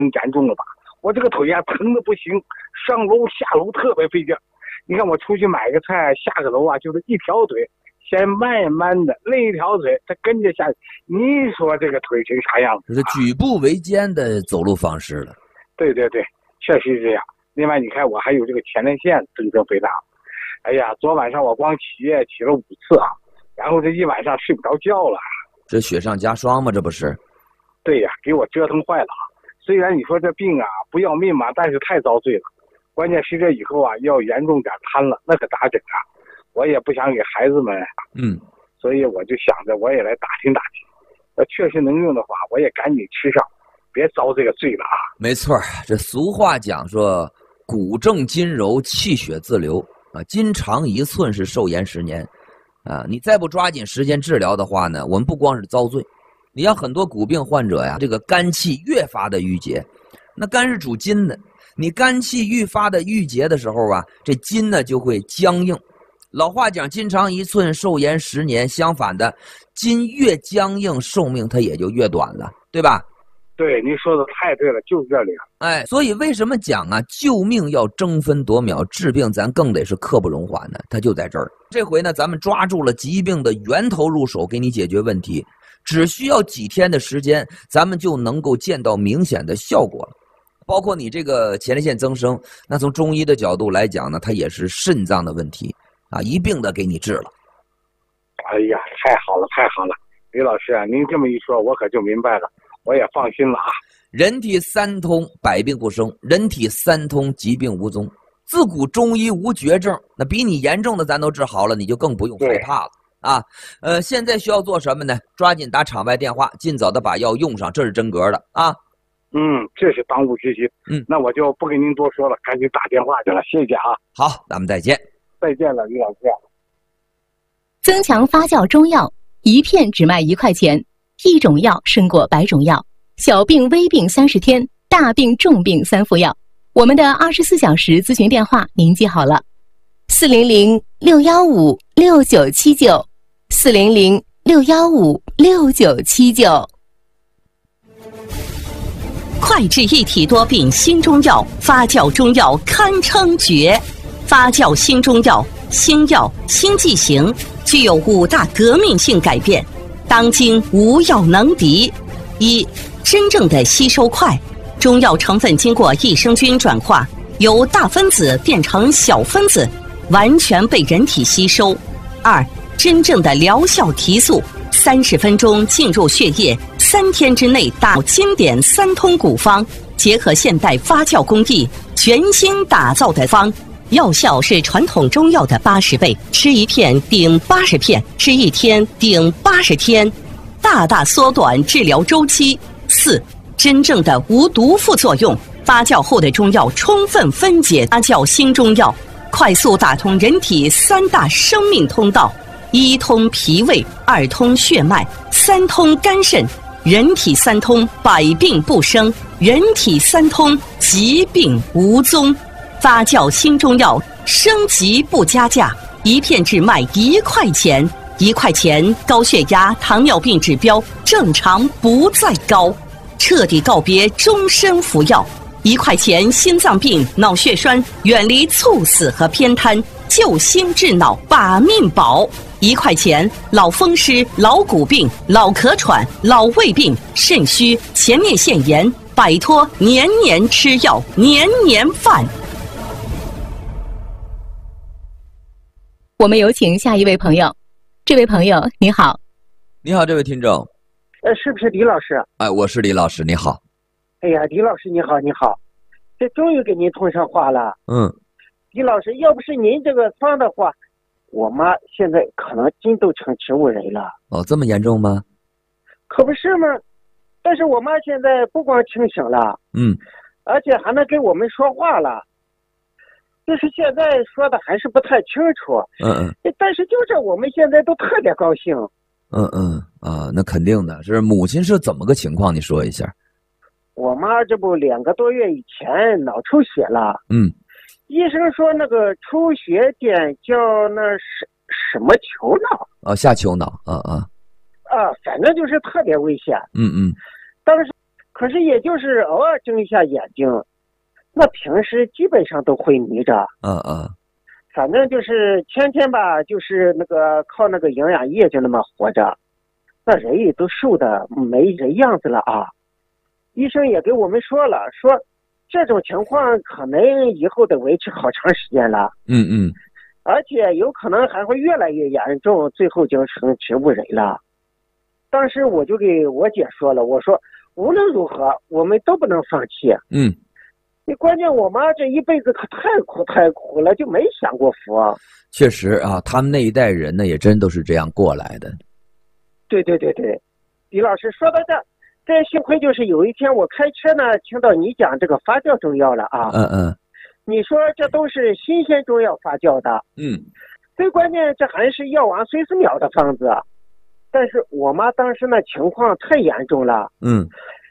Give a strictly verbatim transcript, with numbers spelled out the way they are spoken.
严重了吧？我这个腿啊疼的不行，上楼下楼特别费劲。你看我出去买个菜，下个楼啊，就是一条腿，先慢慢的，另一条腿再跟着下去。你说这个腿成啥样子？ 这是举步维艰的走路方式了。 对对对，确实是这样。另外，你看我还有这个前列腺增生肥大。哎呀，昨晚上我光起夜起了五次啊，然后这一晚上睡不着觉了。 这雪上加霜吗？这不是？ 对呀，给我折腾坏了啊！虽然你说这病啊不要命嘛，但是太遭罪了。关键是这以后啊要严重点瘫了，那可咋整啊？我也不想给孩子们， 嗯， 所以我就想着我也来打听打听，要确实能用的话，我也赶紧吃上，别遭这个罪了啊！ 没错，这俗话讲说，骨正筋柔，气血自流啊，筋长一寸是寿延十年啊！你再不抓紧时间治疗的话呢，我们不光是遭罪，你像很多骨病患者呀，这个肝气越发的郁结，那肝是主筋的。你肝气愈发的郁结的时候啊，这筋呢就会僵硬。老话讲筋长一寸，寿延十年。相反的，筋越僵硬，寿命它也就越短了，对吧？ 对，您说的太对了，就是这里。 哎，所以为什么讲啊，救命要争分夺秒，治病咱更得是刻不容缓呢？它就在这儿。这回呢，咱们抓住了疾病的源头入手，给你解决问题，只需要几天的时间，咱们就能够见到明显的效果了。包括你这个前列腺增生，那从中医的角度来讲呢，它也是肾脏的问题啊，一并的给你治了。 哎呀，太好了，太好了，李老师啊，您这么一说，我可就明白了，我也放心了啊。 人体三通，百病不生；人体三通，疾病无踪。自古中医无绝症，那比你严重的咱都治好了，你就更不用害怕了啊。呃，现在需要做什么呢？抓紧打场外电话，尽早的把药用上，这是真格的啊。 嗯，这是当务之急。 嗯， 那我就不跟您多说了，赶紧打电话去了，谢谢啊。 好，咱们再见。 再见了，李老师。 增强发酵中药，一片只卖一块钱，一种药胜过百种药。小病微病三十天，大病重病三副药。我们的二十四小时咨询电话您记好了：四零零六幺五六九七九，四零零六幺五六九七九。 快治一体多病新中药，发酵中药堪称绝。发酵新中药，新药新剂型，具有五大革命性改变，当今无药能敌。一、真正的吸收快，中药成分经过益生菌转化，由大分子变成小分子，完全被人体吸收。二、真正的疗效提速，三十分钟进入血液，三天之内打经典三通古方，结合现代发酵工艺，全新打造的方，药效是传统中药的八十倍，吃一片顶八十片，吃一天顶八十天，大大缩短治疗周期。四、真正的无毒副作用，发酵后的中药充分分解，发酵新中药快速打通人体三大生命通道。一通脾胃，二通血脉，三通肝肾，人体三通，百病不生；人体三通，疾病无踪。发酵新中药，升级不加价，一片只卖一块钱，一块钱高血压、糖尿病指标正常不再高，彻底告别终身服药。一块钱心脏病、脑血栓，远离猝死和偏瘫，救心治脑，把命保。一块钱老风湿、老骨病、老咳喘、老胃病、肾虚、前列腺炎，摆脱年年吃药、年年犯。 我们有请下一位朋友。这位朋友你好。 你好，这位听众。 呃，是不是李老师？ 哎，我是李老师，你好。 哎呀，李老师你好，你好，这终于给您通上话了。 嗯， 李老师，要不是您这个方的话，我妈现在可能筋都成植物人了。 哦，这么严重吗？ 可不是吗？但是我妈现在不光清醒了， 嗯， 而且还能跟我们说话了。就是现在说的还是不太清楚。 嗯嗯。 但是就是我们现在都特别高兴。 嗯嗯啊，那肯定的。是母亲是怎么个情况？你说一下。 我妈这不两个多月以前脑出血了。 嗯。 医生说那个出血点叫那什什么球脑？ 哦，下丘脑。啊啊。 啊，反正就是特别危险。 嗯嗯。 当时可是也就是偶尔睁一下眼睛，那平时基本上都会迷着。 嗯嗯， 反正就是天天吧，就是那个靠那个营养液就那么活着，那人也都瘦的没人样子了啊。医生也给我们说了，说这种情况可能以后得维持好长时间了。 嗯嗯， 而且有可能还会越来越严重，最后就成植物人了。当时我就给我姐说了，我说无论如何我们都不能放弃。 嗯， 你关键我妈这一辈子可太苦太苦了，就没享过福。 确实啊，他们那一代人呢，也真都是这样过来的。 对对对对，李老师说到这，这幸亏就是有一天我开车呢，听到你讲这个发酵中药了啊。 嗯嗯， 你说这都是新鲜中药发酵的。 嗯， 最关键这还是药王孙思邈的方子，但是我妈当时那情况太严重了。 嗯，